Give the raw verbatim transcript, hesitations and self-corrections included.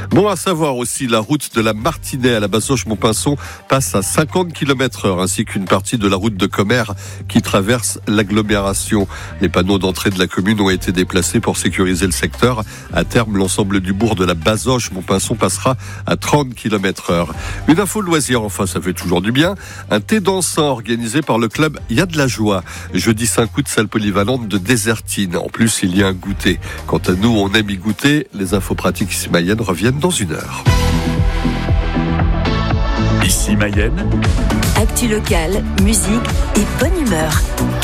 Bon à savoir aussi, la route de la Martinée à la Bazoches-Montpinçon passe à cinquante kilomètres heure, ainsi qu'une partie de la route de Commères qui traverse l'agglomération. Les panneaux d'entrée de la commune ont été déplacés pour sécuriser le secteur. À terme, l'ensemble du bourg de la Bazoches-Montpinçon passera à trente kilomètres heure. Une info de loisir, enfin, ça fait toujours du bien. Un thé dansant organisé par le club Y a de la joie. Jeudi cinq août, salle polyvalente de Désertine. En plus, il y a un goûter. Quant à nous, on aime y goûter. Les infos pratiques ici Mayenne reviennent dans une heure. Ici Mayenne, actu locale, musique et bonne humeur.